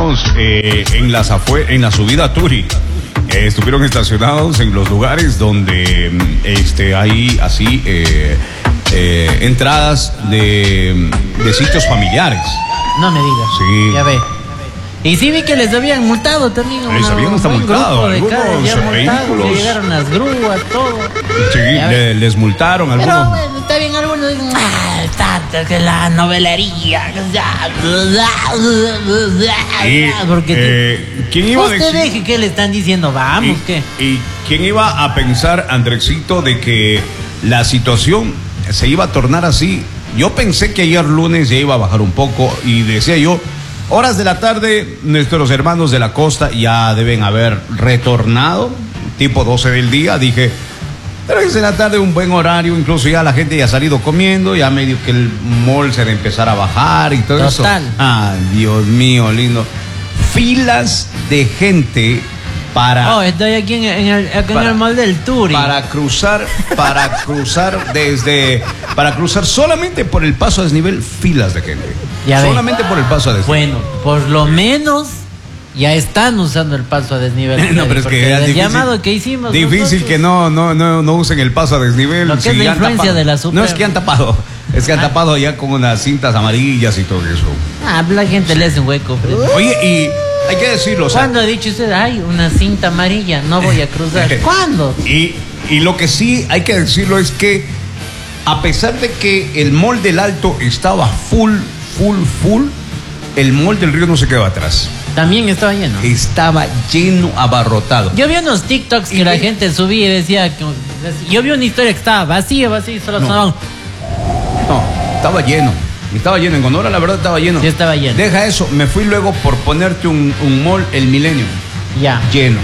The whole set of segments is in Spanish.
estacionados en la subida a Turi. Estuvieron estacionados en los lugares donde hay así entradas de sitios familiares. No me digas. Sí. Ya ve. Y sí vi que les habían multado también. Les habían hasta multado algunos vehículos. Llegaron las grúas, todo. Sí, les multaron algunos. Pero bueno, está bien, algunos dicen, tanto que la novelería. Porque ¿quién iba a decir? Usted deje que le están diciendo, vamos, ¿qué? ¿Y quién iba a pensar, Andresito, de que la situación se iba a tornar así? Yo pensé que ayer lunes ya iba a bajar un poco y decía yo, horas de la tarde, nuestros hermanos de la costa ya deben haber retornado, tipo 12 del día. Dije, 3 de la tarde, un buen horario, incluso ya la gente ya ha salido comiendo, ya medio que el mall se va a empezar a bajar y todo eso. Total. Ah, Dios mío, lindo. Filas de gente para... Oh, estoy aquí en el mall del Turi. Para cruzar solamente por el paso a desnivel, filas de gente. Ya solamente por el paso a desnivel. Bueno, por lo menos ya están usando el paso a desnivel. No, pero es que el difícil, llamado que hicimos difícil nosotros, que no usen el paso a desnivel. Lo que es la influencia de la super. No es que han tapado, es que han tapado ya con unas cintas amarillas y todo eso. La gente le hace un hueco. Oye, y hay que decirlo. ¿Cuándo ha dicho usted, ay, una cinta amarilla, no voy a cruzar? ¿Cuándo? Y lo que sí hay que decirlo es que a pesar de que el mall del Alto estaba full, el mall del Río no se quedó atrás. También estaba lleno. Estaba lleno, abarrotado. Yo vi unos TikToks que la gente subía y decía que, yo vi una historia que estaba vacía, solo sonaban. No, estaba lleno. En Gondora, la verdad, estaba lleno. Sí, estaba lleno. Deja eso, me fui luego por ponerte un mall, el Milenio. Ya. Lleno.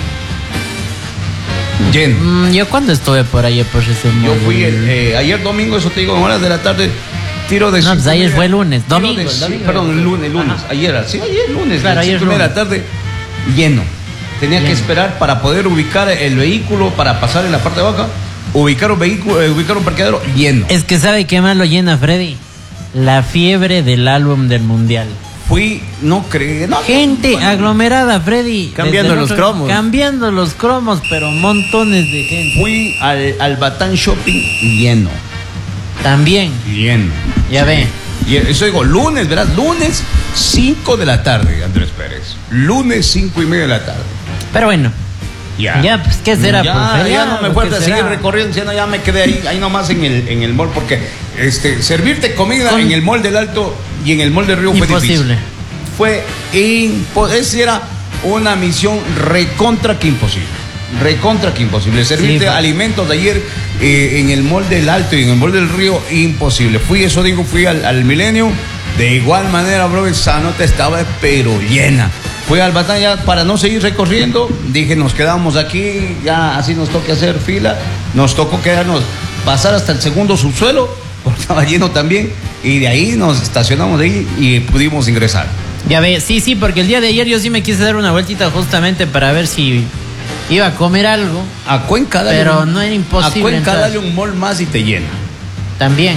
¿Yo cuándo estuve por ahí por ese mall? Yo fui ayer domingo, eso te digo, en horas de la tarde. Tiro de... No, pues ayer fue lunes, domingo. Perdón, el lunes. Ajá. Ayer lunes. Claro, ayer de la tarde, lleno. Tenía que esperar para poder ubicar el vehículo, para pasar en la parte baja, ubicar un vehículo, ubicar un parqueadero, lleno. Es que ¿sabe qué más lo llena, Freddy? La fiebre del álbum del mundial. Gente aglomerada, Freddy. Cambiando los cromos, pero montones de gente. Fui al Batán Shopping, lleno. También. Lleno. Ya ve. Y eso digo, lunes, verás, lunes 5 de la tarde, Andrés Pérez. Lunes 5:30 de la tarde. Pero bueno. Ya, pues, ¿qué será? Ya no me fuerte a seguir recorriendo, ya me quedé ahí nomás en el mall, porque servirte comida en el mall del Alto y en el mall del Río fue difícil. Fue imposible. Esa era una misión recontra que imposible. Servirte alimentos de ayer en el mall del Alto y en el mall del Río, imposible. Fui al Milenio, de igual manera, bro, esa nota estaba pero llena. Fui al Batalla para no seguir recorriendo, dije nos quedamos aquí, ya así nos toca hacer fila, nos tocó pasar hasta el segundo subsuelo, porque estaba lleno también, y de ahí nos estacionamos de ahí y pudimos ingresar. Ya ve, sí, porque el día de ayer yo sí me quise dar una vueltita justamente para ver si iba a comer algo. A Cuenca dale pero no era imposible. A Cuenca dale un mall más y te llena. También.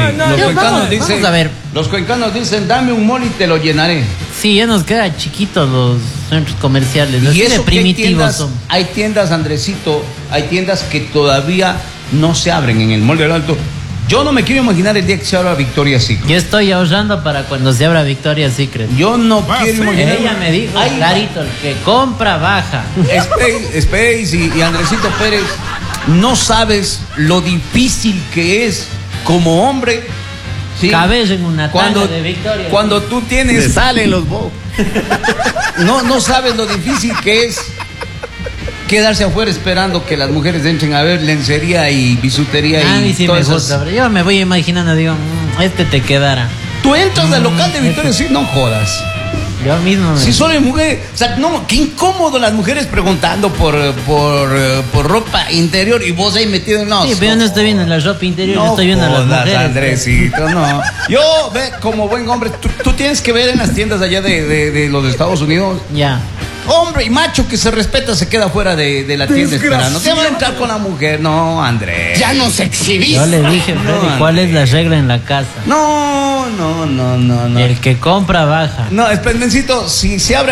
Los cuencanos dicen, dame un mall y te lo llenaré. Sí, ya nos quedan chiquitos los centros comerciales. Y eso, primitivos son. Hay tiendas, Andresito, hay tiendas que todavía no se abren en el mall del Alto. Yo no me quiero imaginar el día que se abra Victoria's Secret. Yo estoy ahorrando para cuando se abra Victoria's Secret. Yo no quiero imaginar. Ella me dijo, clarito, el que compra baja. Space y Andresito Pérez, no sabes lo difícil que es como hombre. ¿Sí? Cabello en una tanda de Victoria. Cuando tú tienes... Le salen los bobos. No sabes lo difícil que es quedarse afuera esperando que las mujeres entren a ver lencería y bisutería y sí todas me gusta, yo me voy imaginando, digo, te quedará. Tú entras al local de Victoria's Secret, no jodas. Yo mismo. Si solo hay mujeres, o sea, no, qué incómodo las mujeres preguntando por ropa interior y vos ahí metido en los. Sí, pero yo no estoy viendo la ropa interior, no yo estoy viendo jodas, las mujeres. Andresito, no. Yo, como buen hombre, tú tienes que ver en las tiendas allá de los Estados Unidos. Ya. Hombre y macho que se respeta se queda fuera de la tienda esperando. Te va a entrar con la mujer. No, Andrés. Ya nos exhibiste. Yo le dije, Freddy, ¿cuál es la regla en la casa? No. El que compra baja. No, Espendencito, si se abre